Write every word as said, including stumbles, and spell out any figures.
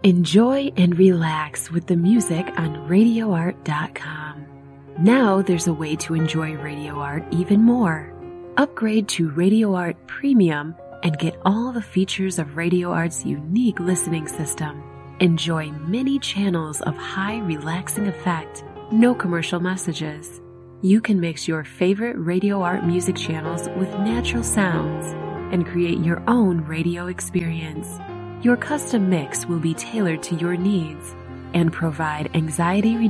Enjoy and relax with the music on radio art dot com. Now there's a way to enjoy Radio Art even more. Upgrade to Radio Art Premium and get all the features of Radio Art's unique listening system. Enjoy many channels of high relaxing effect, no commercial messages. You can mix your favorite Radio Art music channels with natural sounds and create your own radio experience. Your custom mix will be tailored to your needs and provide anxiety reduction